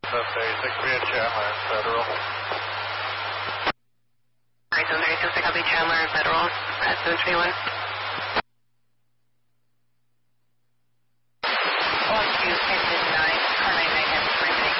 basic via Chandler and Federal. Alright, 732, copy Chandler and Federal at 721. 1, 2, 10,